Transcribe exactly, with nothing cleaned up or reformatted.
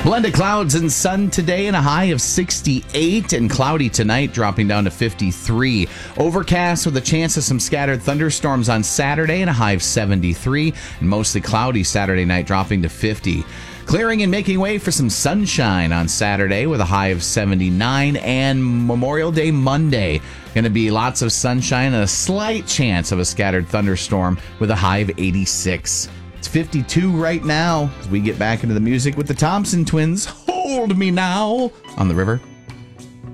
Blend of clouds and sun today and a high of sixty-eight, and cloudy tonight, dropping down to fifty-three. Overcast with a chance of some scattered thunderstorms on Saturday and a high of seventy-three, and mostly cloudy Saturday night, dropping to fifty. Clearing and making way for some sunshine on Saturday with a high of seventy-nine, and Memorial Day Monday, going to be lots of sunshine and a slight chance of a scattered thunderstorm with a high of eighty-six. It's fifty-two right now as we get back into the music with the Thompson Twins. Hold Me Now on the river.